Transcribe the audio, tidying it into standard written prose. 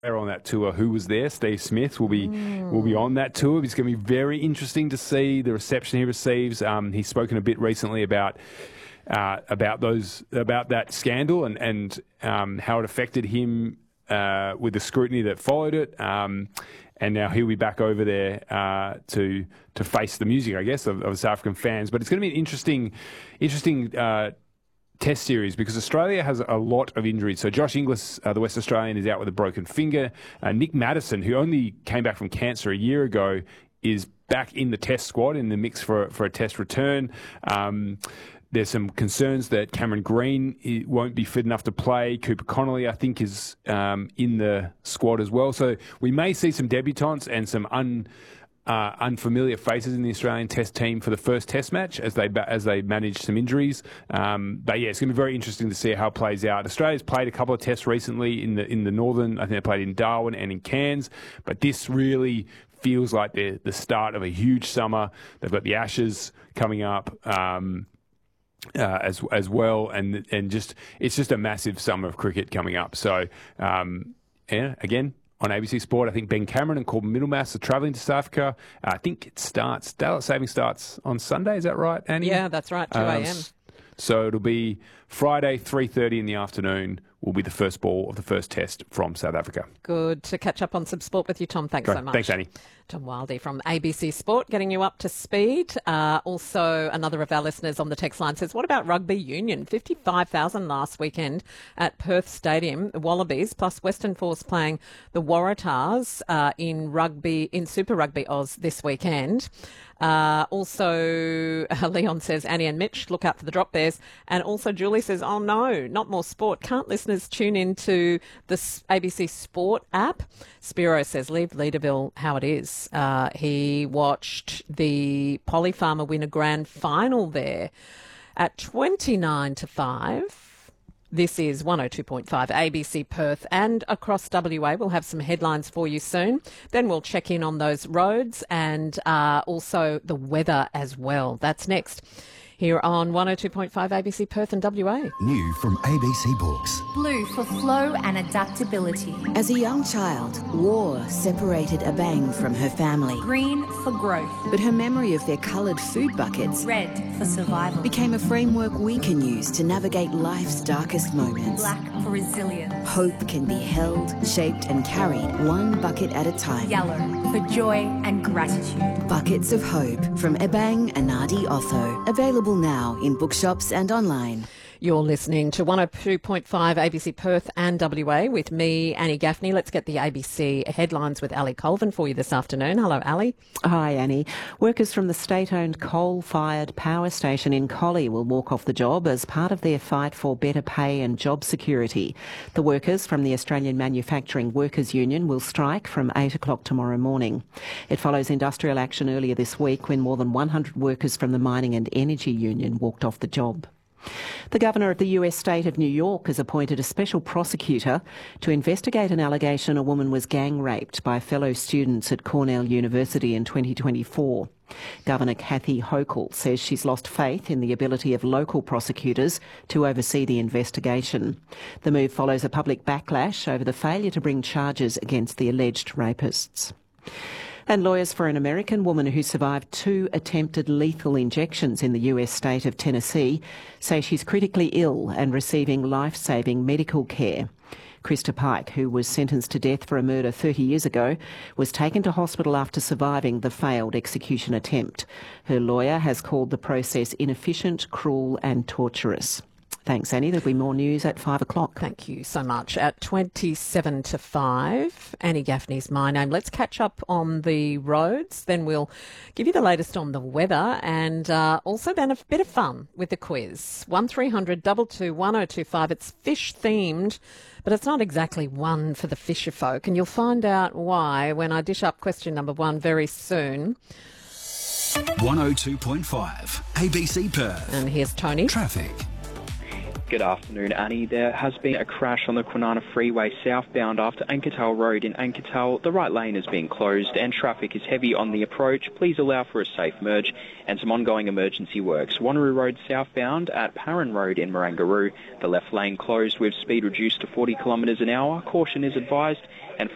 on that tour who was there. Steve Smith will be on that tour. It's going to be very interesting to see the reception he receives. He's spoken a bit recently about that scandal and how it affected him with the scrutiny that followed it. And now he'll be back over there to face the music, I guess, of South African fans. But it's going to be an interesting Test series because Australia has a lot of injuries. So Josh Inglis, the West Australian, is out with a broken finger. Nick Maddison, who only came back from cancer a year ago, is back in the Test squad in the mix for a Test return. There's some concerns that Cameron Green won't be fit enough to play. Cooper Connolly, I think, is in the squad as well. So we may see some debutants and some unfamiliar faces in the Australian Test team for the first Test match as they manage some injuries. But yeah, it's going to be very interesting to see how it plays out. Australia's played a couple of Tests recently in the northern. I think they played in Darwin and in Cairns. But this really feels like the start of a huge summer. They've got the Ashes coming up. As well, and just it's just a massive summer of cricket coming up. So, again on ABC Sport, I think Ben Cameron and Corbin Middlemass are travelling to South Africa. I think it starts. Daylight saving starts on Sunday. Is that right, Annie? Yeah, that's right. 2 a.m. So it'll be Friday, 3:30 in the afternoon. Will be the first ball of the first Test from South Africa. Good to catch up on some sport with you, Tom. Thanks so much. Thanks, Annie. Tom Wildey from ABC Sport, getting you up to speed. Also, another of our listeners on the text line says, what about rugby union? 55,000 last weekend at Perth Stadium. The Wallabies plus Western Force playing the Waratahs in Super Rugby Oz this weekend. Also, Leon says, Annie and Mitch, look out for the drop bears. And also Julie says, oh no, not more sport. Can't listeners tune into the ABC Sport app? Spiro says, leave Leaderville how it is. He watched the Polly Farmer win a grand final there at 29-5. This is 102.5 ABC Perth and across WA. We'll have some headlines for you soon. Then we'll check in on those roads and also the weather as well. That's next here on 102.5 ABC Perth and WA. New from ABC Books. Blue for flow and adaptability. As a young child, war separated Abang from her family. Green for growth. But her memory of their coloured food buckets, red for survival, became a framework we can use to navigate life's darkest moments. Black for resilience. Hope can be held, shaped and carried one bucket at a time. Yellow for joy and gratitude. Buckets of Hope from Ebang Anadi Otho. Available now in bookshops and online. You're listening to 102.5 ABC Perth and WA with me, Annie Gaffney. Let's get the ABC headlines with Ali Colvin for you this afternoon. Hello, Ali. Hi, Annie. Workers from the state-owned coal-fired power station in Collie will walk off the job as part of their fight for better pay and job security. The workers from the Australian Manufacturing Workers Union will strike from 8 o'clock tomorrow morning. It follows industrial action earlier this week when more than 100 workers from the Mining and Energy Union walked off the job. The Governor of the US state of New York has appointed a special prosecutor to investigate an allegation a woman was gang raped by fellow students at Cornell University in 2024. Governor Kathy Hochul says she's lost faith in the ability of local prosecutors to oversee the investigation. The move follows a public backlash over the failure to bring charges against the alleged rapists. And lawyers for an American woman who survived 2 attempted lethal injections in the US state of Tennessee say she's critically ill and receiving life-saving medical care. Krista Pike, who was sentenced to death for a murder 30 years ago, was taken to hospital after surviving the failed execution attempt. Her lawyer has called the process inefficient, cruel and torturous. Thanks, Annie. There'll be more news at 5 o'clock. Thank you so much. At 27-5, Annie Gaffney's my name. Let's catch up on the roads. Then we'll give you the latest on the weather and also then a bit of fun with the quiz. 1300 22 1025. It's fish-themed, but it's not exactly one for the fisher folk. And you'll find out why when I dish up question number 1 very soon. 102.5 ABC Perth. And here's Tony. Traffic. Good afternoon, Annie. There has been a crash on the Kwinana Freeway southbound after Ankertal Road in Ankertal. The right lane is being closed and traffic is heavy on the approach. Please allow for a safe merge and some ongoing emergency works. Wanneroo Road southbound at Parran Road in Marangaroo. The left lane closed with speed reduced to 40 kilometres an hour. Caution is advised.